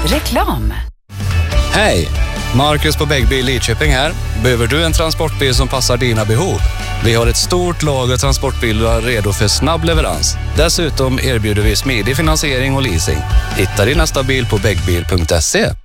Reklam. Hej! Marcus på Bäggbil Lidköping här. Behöver du en transportbil som passar dina behov? Vi har ett stort lager transportbilar redo för snabb leverans. Dessutom erbjuder vi smidig finansiering och leasing. Hitta din nästa bil på bäggbil.se.